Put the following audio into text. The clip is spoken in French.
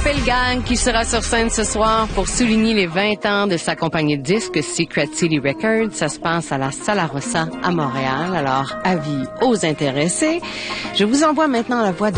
Phil Gang qui sera sur scène ce soir pour souligner les 20 ans de sa compagnie de disques Secret City Records. Ça se passe à la Sala Rossa à Montréal. Alors, avis aux intéressés. Je vous envoie maintenant la voix de